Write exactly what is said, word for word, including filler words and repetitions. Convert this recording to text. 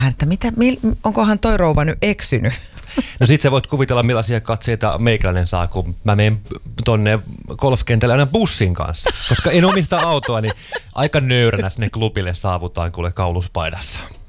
Että mitä, mil, onkohan toi rouva nyt eksynyt? No sit sä voit kuvitella, millaisia katseita meikäläinen saa, kun mä menen tonne golfkentälle aina bussin kanssa. Koska en omista autoa, niin aika nöyränä sinne klubille saavutaan kuule kauluspaidassa.